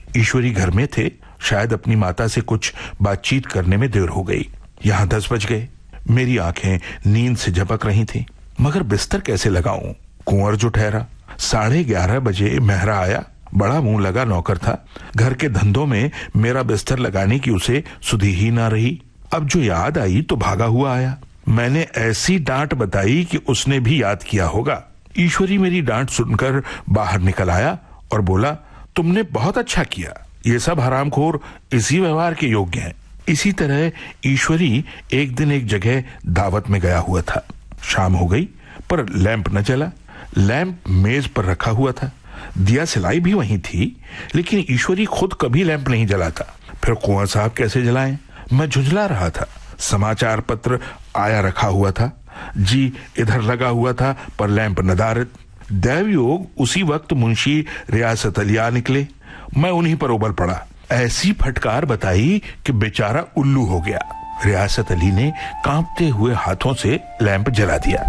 ईश्वरी घर में थे, शायद अपनी माता से कुछ बातचीत करने में देर हो गई। यहाँ 10 बज गए। मेरी आंखें नींद से झपक रही थी, मगर बिस्तर कैसे लगाऊं? कुंवर जो ठहरा। 11:30 बजे मेहरा आया। बड़ा मुंह लगा नौकर था। घर के धंधों में मेरा बिस्तर लगाने की उसे सुधि ही ना रही। अब जो याद आई तो भागा हुआ आया। मैंने ऐसी डांट बताई कि उसने भी याद किया होगा। ईश्वरी मेरी डांट सुनकर बाहर निकल आया और बोला, तुमने बहुत अच्छा किया। ये सब हरामखोर इसी व्यवहार के योग्य हैं। इसी तरह ईश्वरी एक दिन एक जगह दावत में गया हुआ था। शाम हो गई पर लैंप न जला। लैंप मेज पर रखा हुआ था। दिया सिलाई भी वहीं थी, लेकिन ईश्वरी खुद कभी लैंप नहीं जलाता। फिर कुंवर साहब कैसे जलाएं? मैं झुंझला रहा था। समाचार पत्र आया रखा हुआ था। जी इधर लगा हुआ था पर लैंप नदारद। दैवयोग उसी वक्त मुंशी रियासत अली आ निकले। मैं उन्हीं पर उबल पड़ा। ऐसी फटकार बताई कि बेचारा उल्लू हो गया। रियासत अली ने कांपते हुए हाथों से लैंप जला दिया।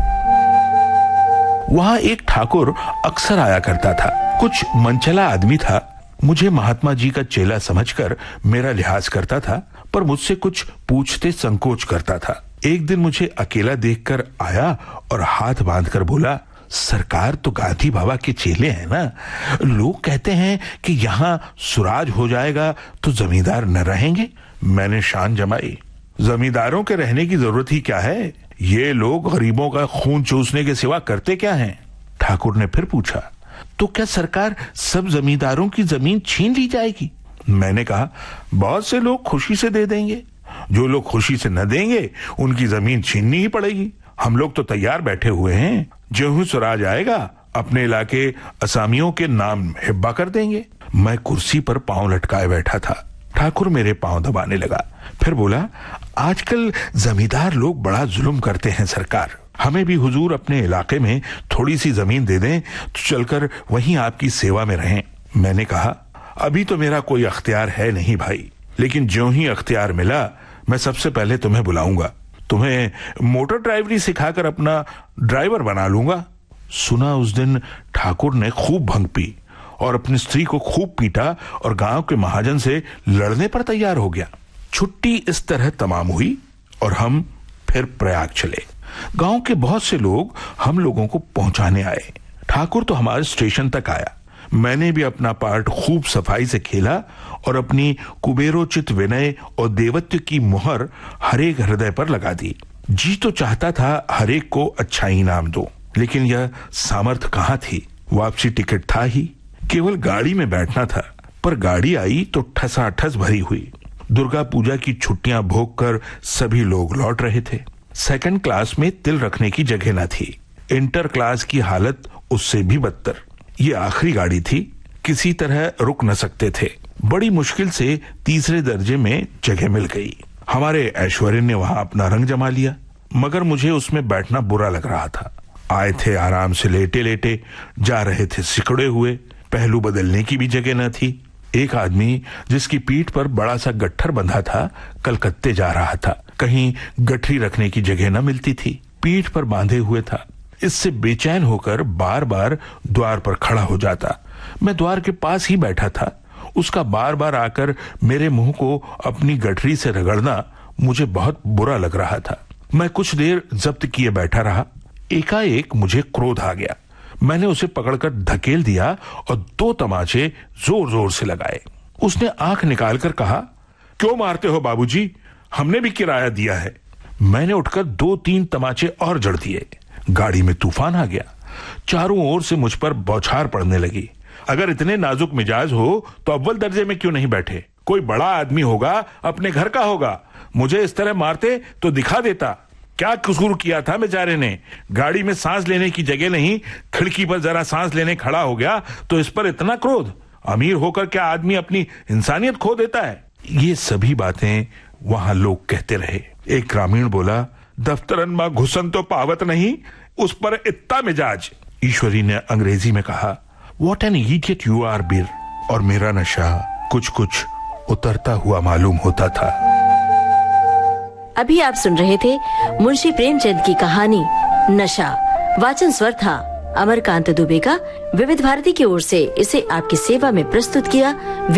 वहां एक ठाकुर अक्सर आया करता था। कुछ मनचला आदमी था। मुझे महात्मा जी का चेला समझकर मेरा लिहाज करता था, पर मुझसे कुछ पूछते संकोच करता था। एक दिन मुझे अकेला देखकर आया और हाथ बांधकर बोला, सरकार तो गांधी बाबा के चेले हैं ना। लोग कहते हैं कि यहाँ सुराज हो जाएगा तो जमींदार न रहेंगे। मैंने शान जमाई, जमींदारों के रहने की जरूरत ही क्या है? ये लोग गरीबों का खून चूसने के सिवा करते क्या हैं? ठाकुर ने फिर पूछा, तो क्या सरकार सब जमींदारों की जमीन छीन ली जाएगी? मैंने कहा, बहुत से लोग खुशी से दे देंगे। जो लोग खुशी से न देंगे उनकी जमीन छीननी ही पड़ेगी। हम लोग तो तैयार बैठे हुए हैं। जो ही स्वराज आएगा अपने इलाके असामियों के नाम हिब्बा कर देंगे। मैं कुर्सी पर पांव लटकाए बैठा था। ठाकुर मेरे पांव दबाने लगा। फिर बोला, आजकल जमींदार लोग बड़ा जुल्म करते हैं सरकार। हमें भी हुजूर अपने इलाके में थोड़ी सी जमीन दे दें तो चलकर वहीं आपकी सेवा में रहें। मैंने कहा, अभी तो मेरा कोई अख्तियार है नहीं भाई, लेकिन ज्यों ही अख्तियार मिला मैं सबसे पहले तुम्हें बुलाऊंगा। तुम्हें मोटर ड्राइवरी सिखाकर अपना ड्राइवर बना लूंगा। सुना उस दिन ठाकुर ने खूब भंग पी और अपनी स्त्री को खूब पीटा और गांव के महाजन से लड़ने पर तैयार हो गया। छुट्टी इस तरह तमाम हुई और हम फिर प्रयाग चले। गांव के बहुत से लोग हम लोगों को पहुंचाने आए। ठाकुर तो हमारे स्टेशन तक आया। मैंने भी अपना पार्ट खूब सफाई से खेला और अपनी कुबेरोचित विनय और देवत्व की मुहर हरेक हृदय पर लगा दी। जी तो चाहता था हरेक को अच्छा इनाम दो, लेकिन यह सामर्थ्य कहाँ थी। वापसी टिकट था ही, केवल गाड़ी में बैठना था। पर गाड़ी आई तो ठसाठस भरी हुई। दुर्गा पूजा की छुट्टियां भोग कर सभी लोग लौट रहे थे। सेकंड क्लास में तिल रखने की जगह न थी। इंटर क्लास की हालत उससे भी बदतर। ये आखिरी गाड़ी थी, किसी तरह रुक न सकते थे। बड़ी मुश्किल से तीसरे दर्जे में जगह मिल गई। हमारे ऐश्वर्य ने वहां अपना रंग जमा लिया, मगर मुझे उसमें बैठना बुरा लग रहा था। आए थे आराम से लेटे लेटे, जा रहे थे सिकुड़े हुए। पहलू बदलने की भी जगह न थी। एक आदमी जिसकी पीठ पर बड़ा सा गट्ठर बंधा था, कलकत्ते जा रहा था। कहीं गठरी रखने की जगह न मिलती थी। पीठ पर बांधे हुए था। इससे बेचैन होकर बार बार द्वार पर खड़ा हो जाता। मैं द्वार के पास ही बैठा था। उसका बार बार आकर मेरे मुंह को अपनी गठरी से रगड़ना मुझे बहुत बुरा लग रहा था। मैं कुछ देर जब्त किए बैठा रहा। एकाएक मुझे क्रोध आ गया। मैंने उसे पकड़कर धकेल दिया और 2 तमाचे जोर जोर से लगाए। उसने आंख निकालकर कहा, क्यों मारते हो बाबूजी? हमने भी किराया दिया है। मैंने उठकर 2-3 तमाचे और जड़ दिए। गाड़ी में तूफान आ गया। चारों ओर से मुझ पर बौछार पड़ने लगी। अगर इतने नाजुक मिजाज हो तो अव्वल दर्जे में क्यों नहीं बैठे? कोई बड़ा आदमी होगा, अपने घर का होगा। मुझे इस तरह मारते तो दिखा देता। क्या कसूर किया था बेचारे ने? गाड़ी में सांस लेने की जगह नहीं, खिड़की पर जरा सांस लेने खड़ा हो गया तो इस पर इतना क्रोध? अमीर होकर क्या आदमी अपनी इंसानियत खो देता है? ये सभी बातें वहां लोग कहते रहे। एक ग्रामीण बोला, दफ्तरन में घुसन तो पावत नहीं, उस पर इतना मिजाज। ईश्वरी ने अंग्रेजी में कहा, what an idiot you are बीर। और मेरा नशा कुछ कुछ उतरता हुआ मालूम होता था। अभी आप सुन रहे थे मुंशी प्रेमचंद की कहानी नशा। वाचन स्वर था अमरकांत दुबे का। विविध भारती की ओर से इसे आपकी सेवा में प्रस्तुत किया